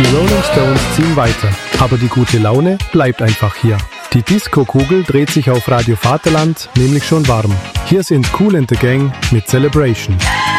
Die Rolling Stones ziehen weiter, aber die gute Laune bleibt einfach hier. Die Disco-Kugel dreht sich auf Radio Vaterland nämlich schon warm. Hier sind Kool and the Gang mit Celebration.